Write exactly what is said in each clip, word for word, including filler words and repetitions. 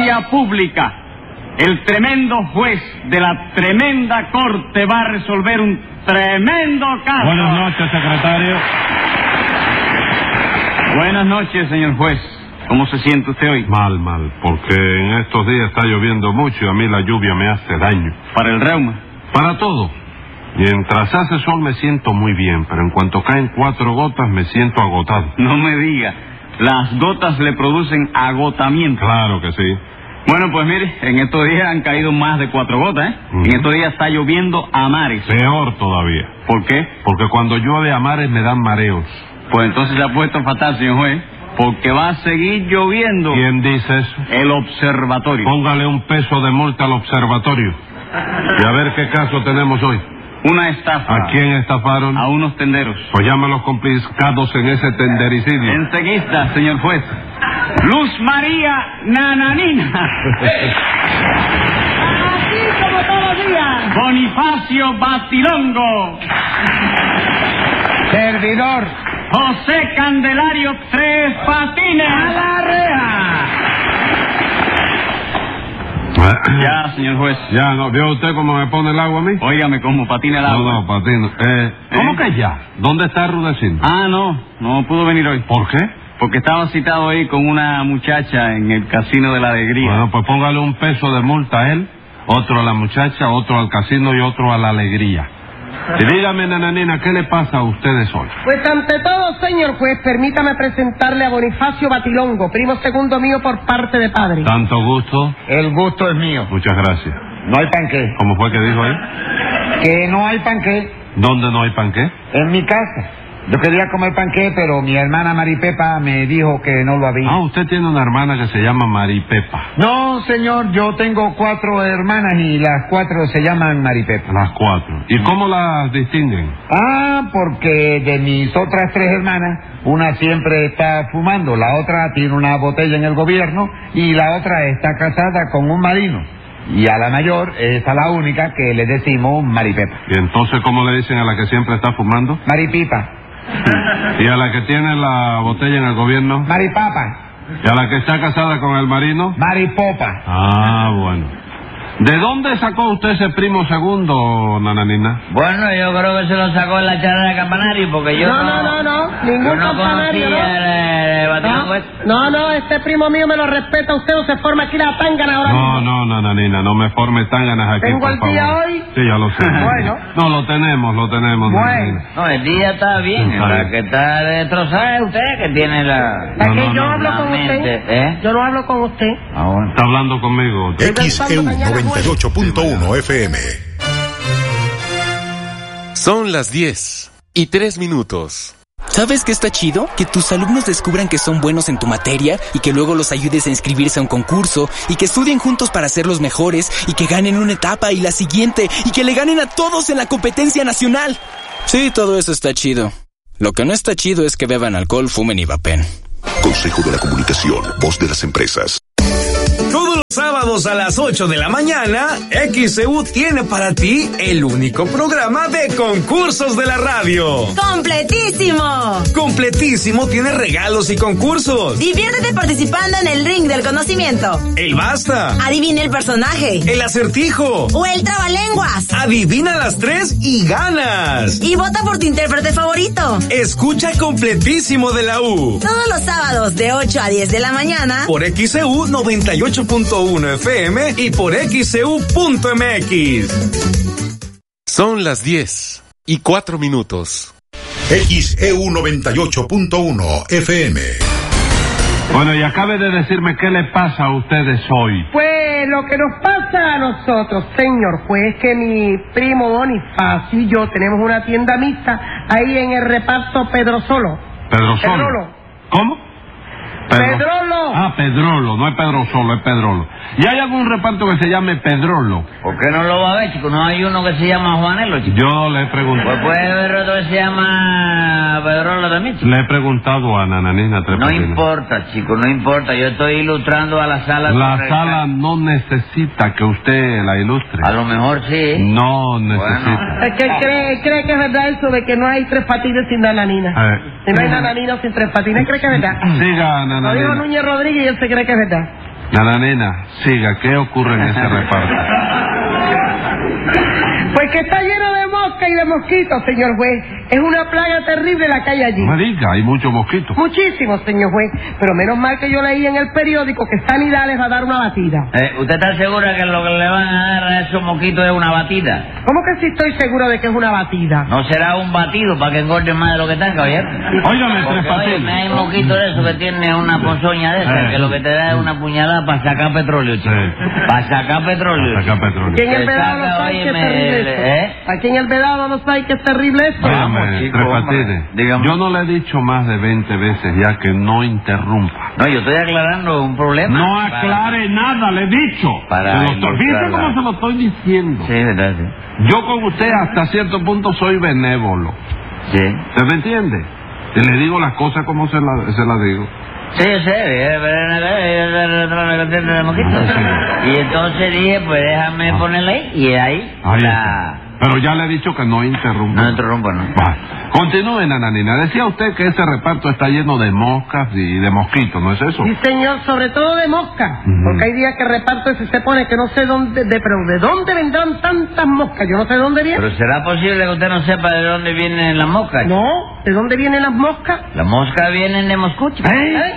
vía pública. El tremendo juez de la tremenda corte va a resolver un tremendo caso. Buenas noches, secretario. Buenas noches, señor juez. ¿Cómo se siente usted hoy? Mal, mal, porque en estos días está lloviendo mucho y a mí la lluvia me hace daño. ¿Para el reuma? Para todo. Mientras hace sol me siento muy bien, pero en cuanto caen cuatro gotas me siento agotado. No me diga. Las gotas le producen agotamiento. Claro que sí. Bueno, pues mire, en estos días han caído más de cuatro gotas, ¿eh? Uh-huh. En estos días está lloviendo a mares. Peor todavía. ¿Por qué? Porque cuando llueve a mares me dan mareos. Pues entonces se ha puesto fatal, señor juez, porque va a seguir lloviendo. ¿Quién dice eso? El observatorio. Póngale un peso de multa al observatorio. Y a ver qué caso tenemos hoy. Una estafa. ¿A quién estafaron? A unos tenderos. Pues llame los complicados en ese tendericidio. Enseguida, señor juez. Luz María Nananina. Así como todos los días. Bonifacio Batilongo. Servidor. José Candelario Tres Patines. A la reja. Ya, señor juez. Ya, ¿no vio usted cómo me pone el agua a mí? Óigame, cómo patina el agua. No, no, patino. Eh, ¿Cómo ¿Eh? que ya? ¿Dónde está Rudecindo? Ah, no, no pudo venir hoy. ¿Por qué? Porque estaba citado ahí con una muchacha en el Casino de la Alegría. Bueno, pues póngale un peso de multa a él, otro a la muchacha, otro al casino y otro a la alegría. Y dígame, nananina, ¿qué le pasa a ustedes hoy? Pues ante todo, señor juez, permítame presentarle a Bonifacio Batilongo, primo segundo mío por parte de padre. ¿Tanto gusto? El gusto es mío. Muchas gracias. No hay panqué. ¿Cómo fue que dijo ahí? Que no hay panqué. ¿Dónde no hay panqué? En mi casa. Yo quería comer panqué, pero mi hermana Maripepa me dijo que no lo había. Ah, usted tiene una hermana que se llama Maripepa. No, señor, yo tengo cuatro hermanas y las cuatro se llaman Maripepa. Las cuatro. ¿Y cómo las distinguen? Ah, porque de mis otras tres hermanas, una siempre está fumando, la otra tiene una botella en el gobierno y la otra está casada con un marino. Y a la mayor es a la única que le decimos Maripepa. ¿Y entonces cómo le dicen a la que siempre está fumando? Maripipa. ¿Y a la que tiene la botella en el gobierno? Maripapa. ¿Y a la que está casada con el marino? Maripopa. Ah, bueno. ¿De dónde sacó usted ese primo segundo, nananina? Bueno, yo creo que se lo sacó en la charla de campanario, porque yo no, no... No, no, no, ningún yo no campanario, conocía ¿no? el, el Batilongo este. No, no, este primo mío me lo respeta usted o se forma aquí la tángana ahora No, mismo. no, nananina, no me forme tánganas aquí, ¿Tengo por el día favor. hoy? Sí, ya lo sé. Bueno. No, lo tenemos, lo tenemos, Bueno. nananina. No, el día está bien, Está la bien. que está destrozada es usted, que tiene la... Es No, que no, yo no, hablo la con mente, usted. ¿eh? Yo no hablo con usted. Ah, bueno. Está hablando conmigo. X E U noventa y ocho punto uno F M. Son las diez y tres minutos. ¿Sabes qué está chido? Que tus alumnos descubran que son buenos en tu materia y que luego los ayudes a inscribirse a un concurso y que estudien juntos para ser los mejores y que ganen una etapa y la siguiente y que le ganen a todos en la competencia nacional. Sí, todo eso está chido. Lo que no está chido es que beban alcohol, fumen y vapen. Consejo de la Comunicación, voz de las empresas. Todos los sábados a las ocho de la mañana, X E U tiene para ti el único programa de concursos de la radio. ¡Completísimo! Completísimo tiene regalos y concursos. Diviértete participando en el ring del conocimiento. El basta. Adivina el personaje. El acertijo. O el trabalenguas. Adivina las tres y ganas. Y vota por tu intérprete favorito. Escucha Completísimo de la U. Todos los sábados de ocho a diez de la mañana. Por X E U noventa y ocho punto uno F M y por X E U punto M X. Son las diez y cuatro minutos. X E U noventa y ocho punto uno F M. Bueno, y acabe de decirme qué le pasa a ustedes hoy. Pues lo que nos pasa a nosotros, señor juez, que mi primo Bonifacio y yo tenemos una tienda mixta ahí en el reparto Pedro Solo. Pedro Solo. Pedrolo. ¿Cómo? Pedro. Pedrolo. Ah, Pedrolo, no es Pedro Solo, es Pedrolo. ¿Y hay algún reparto que se llame Pedrolo? ¿Por qué no lo va a ver, chico? ¿No hay uno que se llama Juanelo, chico? Yo le he preguntado. Pues puede haber otro que se llama Pedrolo también, chico. Le he preguntado a Nananina Tres No Patines. importa, chico, no importa. Yo estoy ilustrando a la sala. La correcta. sala no necesita que usted la ilustre. A lo mejor sí. No necesita. Bueno. Es que cree, cree que es verdad eso de que no hay tres patines sin nananina. Eh. Si no hay nananina sin tres patines, cree que es verdad. Siga, Lo dijo Nananina. Núñez Rodríguez y él se cree que es verdad. Nananina, siga, ¿qué ocurre en ese reparto? Pues que está lleno de moscas y de mosquitos, señor juez. Es una plaga terrible la que hay allí. No me diga, hay muchos mosquitos. Muchísimos, señor juez. Pero menos mal que yo leí en el periódico que Sanidad les va a dar una batida. Eh, ¿Usted está segura que lo que le van a dar a esos mosquitos es una batida? ¿Cómo que sí estoy segura de que es una batida? ¿No será un batido para que engorden más de lo que están, caballero? Óigame, Tres Patines. Oye, hay mosquitos de esos que tienen una ponzoña de esa, Eh. que lo que te da es una puñalada para sacar petróleo, chico. Sí. Para sacar petróleo. Para sacar petróleo. Aquí en el Que Vedado saca, no sabe que es óyeme, terrible esto. ¿eh? Aquí en el Vedado no sabe que es terrible esto. Vamos, Óigame, chico, Tres hombre. Patines, Dígame. yo no le he dicho más de veinte veces ya que no interrumpa. No, yo estoy aclarando un problema. No Para- aclare nada, le he dicho. Para Se lo estoy- Fíjese ilustrar cómo la- se lo estoy diciendo. Sí, verdad, sí. Yo con usted hasta cierto punto soy benévolo. Sí. ¿Usted me entiende? Y le digo las cosas como se las se las digo. Sí, yo sé, eh, y entonces dije, pues déjame ponerla ahí, y ahí, Ahí la... está. Pero ya le he dicho que no interrumpa. No interrumpa, ¿no? Va. Continúe, Nananina. Decía usted que ese reparto está lleno de moscas y de mosquitos, ¿no es eso? Sí, señor, sobre todo de moscas. Ujú. Porque hay días que reparto ese se pone que no sé dónde, de, pero ¿de dónde vendrán tantas moscas? Yo no sé de dónde vienen. Pero ¿será posible que usted no sepa de dónde vienen las moscas? No, ¿de dónde vienen las moscas? Las moscas vienen de Moscú, chico. ¿Eh?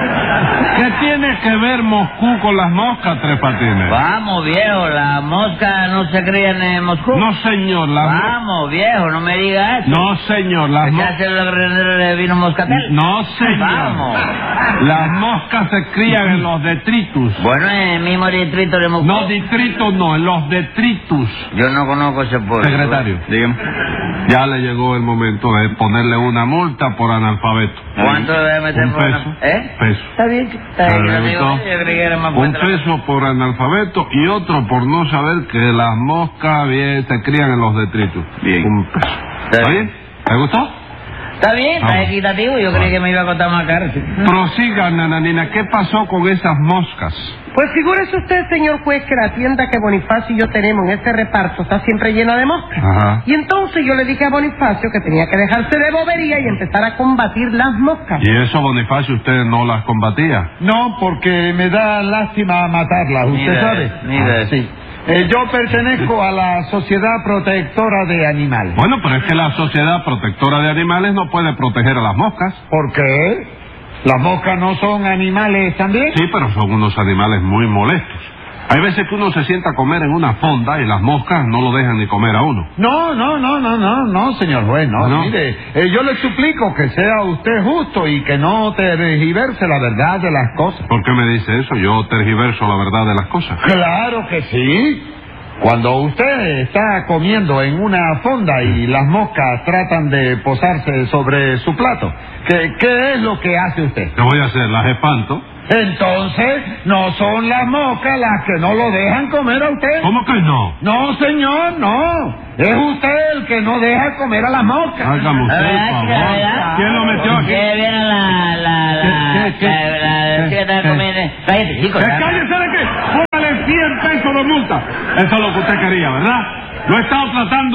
¿Qué tiene que ver Moscú con las moscas, Tres Patines? Vamos, viejo, las moscas no se crían en Moscú. No, señor, las moscas... Vamos, viejo, no me diga eso. No, señor, las ¿Ya moscas... se lo de vino moscatel? No, señor. Vamos. Las moscas se crían en los detritus. Bueno, en el mismo distrito de Moscú. No, distritos no, en los detritus. Yo no conozco ese pueblo. Secretario. Dígame. Ya le llegó el momento de ponerle una multa por analfabeto. ¿Cuánto le voy a meter Un por peso. una- ¿Eh? Peso. Está bien, está bien. ¿Le Yo digo, gustó? yo creí que era más Un fuerte la- peso por analfabeto y otro por no saber que las moscas bien, se crían en los detritus. Bien. Un peso. ¿Está bien? ¿Le gustó? Está bien, está Vamos. equitativo. Yo creí que me iba a costar más caro. sí. Prosiga, Nananina. ¿Qué pasó con esas moscas? Pues figúrese usted, señor juez, que la tienda que Bonifacio y yo tenemos en este reparto está siempre llena de moscas. Ajá. Y entonces yo le dije a Bonifacio que tenía que dejarse de bobería y empezar a combatir las moscas. ¿Y eso, Bonifacio, usted no las combatía? No, porque me da lástima matarlas, usted Mira, sabe. mira. Sí. Eh, yo pertenezco a la Sociedad Protectora de Animales. Bueno, pero es que la Sociedad Protectora de Animales no puede proteger a las moscas. ¿Por qué? ¿Las moscas no son animales también? Sí, pero son unos animales muy molestos. Hay veces que uno se sienta a comer en una fonda y las moscas no lo dejan ni comer a uno. No, no, no, no, no, no, señor juez, no. ¿No? Mire, eh, yo le suplico que sea usted justo y que no tergiverse la verdad de las cosas. ¿Por qué me dice eso? Yo tergiverso la verdad de las cosas. Claro que sí. Cuando usted está comiendo en una fonda y las moscas tratan de posarse sobre su plato, ¿qué, qué es lo que hace usted? ¿Qué voy a hacer? ¿Las espanto? Entonces, no son las moscas las que no lo dejan comer a usted. ¿Cómo que no? No, señor, no. Es usted el que no deja comer a las moscas. Hágame usted, ¿Verdad, por chica, favor. verdad? ¿Quién lo metió aquí? Que viene la... la... la... ¿Qué, qué, la... la... la... chica que estaba qué? comiendo... Cállate, chico. Eh, ya. ¡Cállese de qué! ¡Póngale cien pesos de multa! Eso es lo que usted quería, ¿verdad? Lo he estado tratando,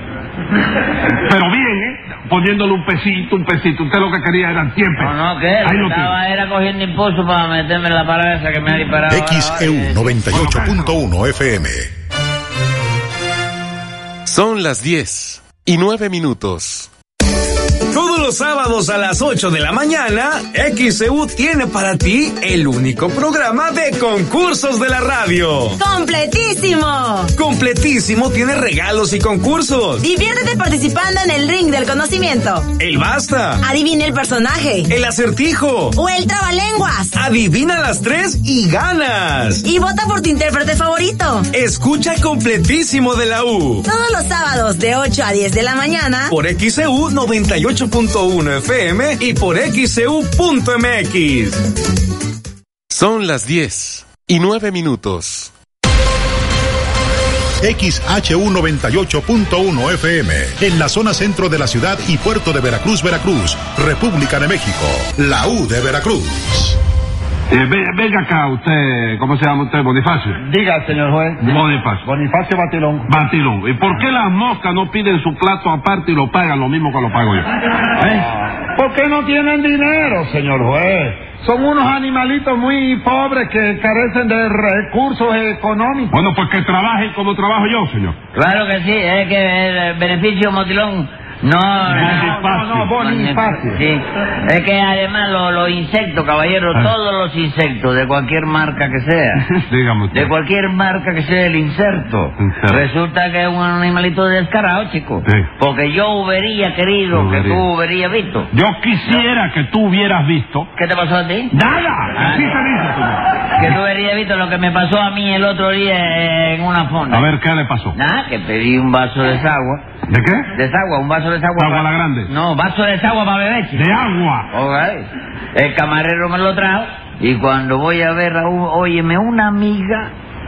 pero bien, ¿eh? Poniéndole un pesito, un pesito. Usted lo que quería eran cien pesos. No, no, ¿qué? Ahí Lo lo que tiene. estaba era cogiendo impulso para meterme en la parada esa que me ha disparado. X E U noventa y ocho punto uno F M. Son las diez y nueve minutos. Todos los sábados a las ocho de la mañana, X E U tiene para ti el único programa de concursos de la radio. ¡Completísimo! Completísimo, tiene regalos y concursos. Diviértete participando en el ring del conocimiento. El basta, Adivina el personaje. el acertijo. O el trabalenguas. Adivina las tres y ganas. Y vota por tu intérprete favorito. Escucha Completísimo de la U. Todos los sábados de ocho a diez de la mañana. Por X E U noventa y ocho punto uno F M y por X E U punto M X. Son las diez y nueve minutos. X H U noventa y ocho punto uno F M, en la zona centro de la ciudad y puerto de Veracruz, Veracruz, República de México, la U de Veracruz. Eh, ve- venga acá, usted, ¿cómo se llama usted? Bonifacio. Diga, señor juez. Bonifacio. Bonifacio Batilón. Batilón. ¿Y por qué las moscas no piden su plato aparte y lo pagan lo mismo que lo pago yo? ¿Eh? ¿Por qué no tienen dinero, señor juez? son unos animalitos muy pobres que carecen de recursos económicos. Bueno, pues que trabaje como trabajo yo, señor. Claro que sí, es que el beneficio motilón no... No, no, no, Bonifacio. Sí, es que además los, los insectos, caballero, Ah. todos los insectos, de cualquier marca que sea, Dígame usted. de cualquier marca que sea el inserto, Inserto. resulta que es un animalito descarado, chico. Sí. Porque yo hubiera querido Hubiera. que tú hubieras visto. Yo quisiera que tú hubieras visto... ¿Qué te pasó a ti? ¡Nada! Así se dice, señor. Que tú hubieras visto lo que me pasó a mí el otro día en una fonda. A ver, ¿qué le pasó? Nada, que pedí un vaso de desagua. ¿De qué? Desagua, un vaso de desagua. ¿Agua pa- la grande? No, vaso de desagua para beber, chico. De agua. Ok. El camarero me lo trajo y cuando voy a ver a un, óyeme, una amiga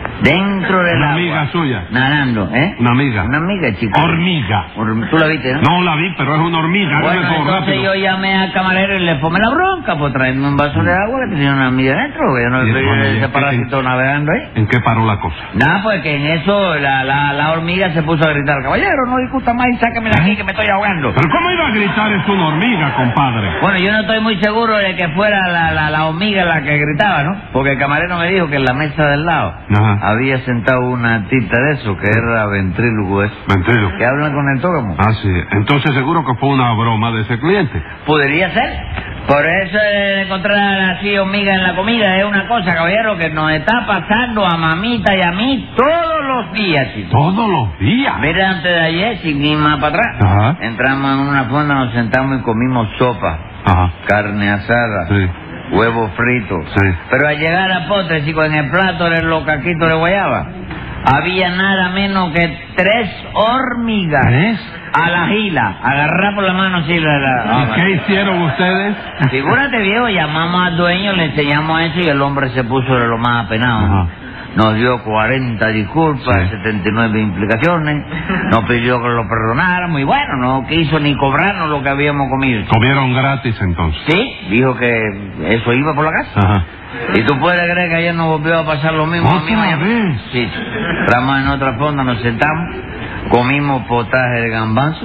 dentro del Una agua. amiga suya. Nadando, ¿eh? Una amiga. Una amiga, chico. Hormiga. Horm- ¿Tú la viste, no? No la vi, pero es una hormiga. Bueno, Hágame todo entonces rápido. yo llamé al camarero y le formé la bronca por traerme un vaso de agua que tenía una amiga dentro, que yo no Y estoy bueno, ¿y ese en qué- parásito navegando ahí. ¿En qué paró la cosa? Nada, pues que en eso la, la, la hormiga se puso a gritar, caballero, no discuta más y sáqueme de aquí que me estoy ahogando. ¿Pero cómo iba a gritar? Es una hormiga, compadre. Bueno, yo no estoy muy seguro de que fuera la, la, la hormiga la que gritaba, ¿no? Porque el camarero me dijo que en la mesa del lado Ajá. había sentado una tita de eso, que era ventrílogo eso. Mentira. Que hablan con el tógamo. Ah, sí. Entonces seguro que fue una broma de ese cliente. Podría ser. Por eso eh, encontrar así hormiga en la comida es una cosa, caballero, que nos está pasando a mamita y a mí todos los días, chico. Todos los días. Mira, antes de ayer, sin ir más para atrás, Ajá. entramos en una fonda, nos sentamos y comimos sopa, Ajá. carne asada, Sí. huevos fritos. Sí. Pero al llegar al postre, chico, en el plato de los caquitos de guayaba, había nada menos que tres hormigas. ¿Tres? A la gila, agarrar por la mano así la... la- ¿Y qué hicieron ustedes? Figúrate, viejo, llamamos al dueño, le enseñamos eso y el hombre se puso de lo más apenado. Ajá. Nos dio cuarenta disculpas, Sí. setenta y nueve implicaciones, nos pidió que lo perdonáramos y bueno, no quiso ni cobrarnos lo que habíamos comido. Comieron gratis entonces. Sí, dijo que eso iba por la casa. Ajá. ¿Y tú puedes creer que ayer nos volvió a pasar lo mismo a mí ¿Otra mañana? vez? Sí, entramos en otra fonda, nos sentamos, comimos potaje de gambanzo,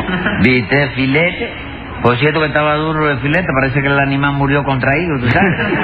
viste filete. Por cierto que estaba duro el filete, parece que el animal murió contraído, ¿tú sabes?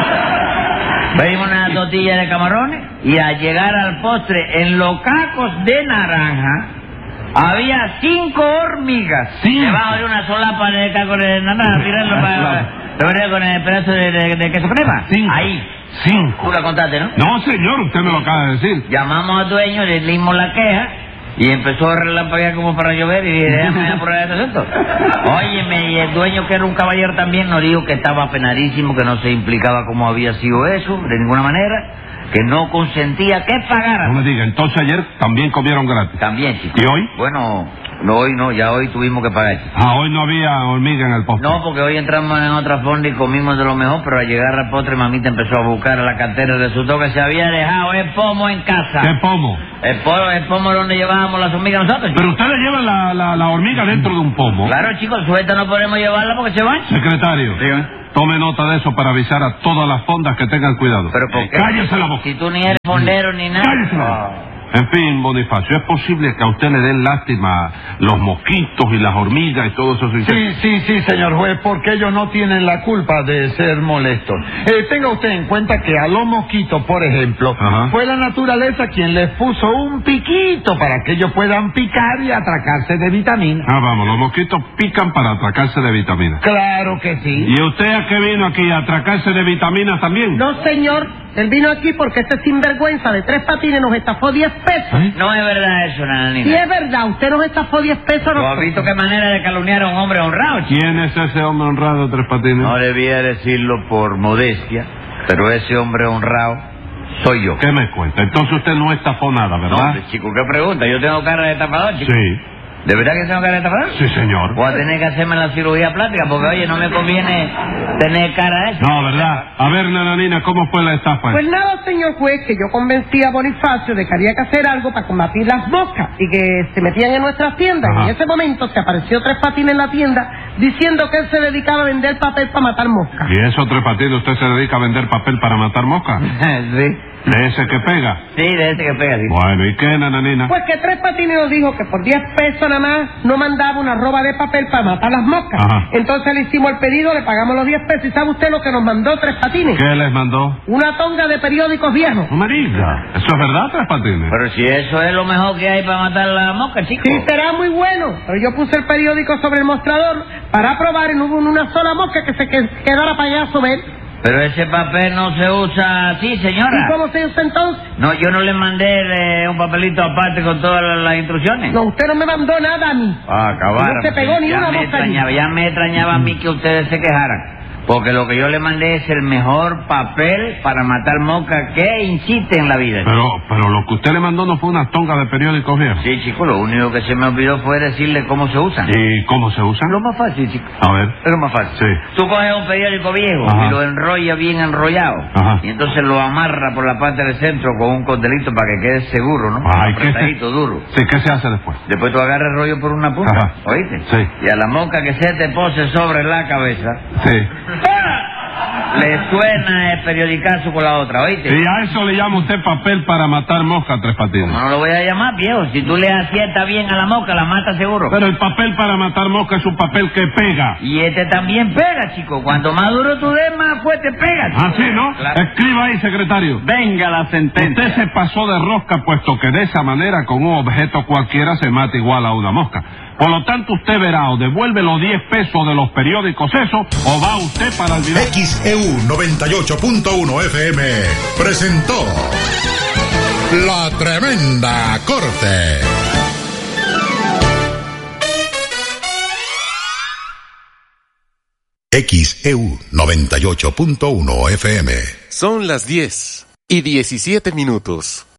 Pedimos una tortilla de camarones y al llegar al postre, en los cacos de naranja, había cinco hormigas. Cinco. Debajo de una solapa de caco de naranja, tirando para... ¿Te acuerdas con el pedazo de, de, de queso crema? Cinco. Ahí. Cinco. Tú la contaste, ¿no? No, señor, usted me lo acaba de decir. Llamamos al dueño, le dimos la queja y empezó a relampaguear como para llover y dije, déjame apurar este asunto. Óyeme, y el dueño, que era un caballero también, nos dijo que estaba apenadísimo, que no se implicaba cómo había sido eso, de ninguna manera, que no consentía que No pagara. me diga, entonces ayer también comieron gratis. También, chico. ¿Y hoy? Bueno, no, hoy no, ya hoy tuvimos que pagar, chico. Ah, hoy no había hormiga en el postre. No, porque hoy entramos en otra fonda y comimos de lo mejor, pero al llegar al postre, mamita empezó a buscar a la cartera, resultó que se había dejado el pomo en casa. ¿Qué pomo? El pomo, el pomo donde llevábamos las hormigas nosotros, chico. Pero ustedes llevan la, la, la hormiga dentro de un pomo. Claro, chicos, suelta no podemos llevarla porque se va. Secretario, tome nota de eso para avisar a todas las fondas que tengan cuidado. Pero ¿por qué? Cállese la boca. Si tú ni eres fondero ni nada. Cállese la boca. En fin, Bonifacio, ¿es posible que a usted le den lástima los mosquitos y las hormigas y todos esos insectos? Sí, sí, sí, señor juez, porque ellos no tienen la culpa de ser molestos. Eh, tenga usted en cuenta que a los mosquitos, por ejemplo, Ajá. fue la naturaleza quien les puso un piquito para que ellos puedan picar y atracarse de vitaminas. Ah, vamos, los mosquitos pican para atracarse de vitaminas. Claro que sí. ¿Y usted a qué vino aquí? ¿A atracarse de vitaminas también? No, señor. Él vino aquí porque este sinvergüenza de tres patines nos estafó diez pesos. ¿Eh? No es verdad eso, nananina. Sí, es verdad. Usted nos estafó diez pesos a ¿Tú has nosotros. visto qué manera de calumniar a un hombre honrado, chico? ¿Quién es ese hombre honrado, Tres Patines? No debía decirlo por modestia, pero ese hombre honrado soy yo. ¿Qué me cuenta? Entonces usted no estafó nada, No, ¿verdad? hombre, chico, ¿qué pregunta? Yo tengo cara de estafador, chico. Sí, ¿De verdad que tengo cara de estafador? sí, señor. Voy a tener que hacerme la cirugía plástica porque, oye, no me conviene tener cara de eso. No, ¿verdad? A ver, nananina, ¿cómo fue la estafa? Pues nada, señor juez, que yo convencí a Bonifacio de que había que hacer algo para combatir las moscas y que se metían en nuestras tiendas. Ajá. Y en ese momento se apareció Tres Patines en la tienda diciendo que él se dedicaba a vender papel para matar moscas. ¿Y eso, Tres Patines, usted se dedica a vender papel para matar moscas? Sí. ¿De ese que pega? Sí, de ese que pega, sí. Bueno, ¿y qué, nananina? Pues que Tres Patines nos dijo que por diez pesos nada más no mandaba una roba de papel para matar las moscas. Ajá. Entonces le hicimos el pedido, le pagamos los diez pesos. ¿Y sabe usted lo que nos mandó Tres Patines? ¿Qué les mandó? Una tonga de periódicos viejos. No me diga. ¿Eso es verdad, Tres Patines? Pero si eso es lo mejor que hay para matar la mosca, chico. Sí, será muy bueno. Pero yo puse el periódico sobre el mostrador para probar y no hubo una sola mosca que se que- quedara payaso ver. Pero ese papel no se usa así, señora. ¿Y cómo se usa entonces? No, yo no le mandé eh, un papelito aparte con todas las, las instrucciones. No, usted no me mandó nada a mí. Ah, acabar. No se pegó ni ya una me mosca allí. extrañaba, Ya me extrañaba a mí que ustedes se quejaran. Porque lo que yo le mandé es el mejor papel para matar moscas que insiste en la vida. Pero, pero lo que usted le mandó no fue una tonga de periódicos viejos. Sí, chico, lo único que se me olvidó fue decirle cómo se usan. ¿Y cómo se usan? Lo más fácil, chico. A ver. Es lo más fácil. Sí. Tú coges un periódico viejo Ajá. y lo enrollas bien enrollado. Ajá. Y entonces lo amarra por la parte del centro con un cordelito para que quede seguro, ¿no? Ay, ¿qué se- Apretadito, duro. Sí, ¿qué se hace después? Después tú agarras el rollo por una punta, Ajá. ¿oíste? Sí. Y a la mosca que se te pose sobre la cabeza, Sí. le suena el periodicazo con la otra, ¿oíste? Y a eso le llama usted papel para matar moscas, Tres Patines. ¿Cómo no lo voy a llamar, viejo? Si tú le aciertas bien a la mosca, la mata seguro. Pero el papel para matar moscas es un papel que pega. Y este también pega, chico. Cuanto más duro tú des, más fuerte pega, chico. ¿Ah, sí, no? Claro. Escriba ahí, secretario. Venga la sentencia. Usted se pasó de rosca, puesto que de esa manera con un objeto cualquiera se mata igual a una mosca. Por lo tanto, usted verá o devuelve los diez pesos de los periódicos eso, o va usted para el video. X E U noventa y ocho punto uno F M presentó La Tremenda Corte. X E U noventa y ocho punto uno F M. Son las diez y diecisiete minutos.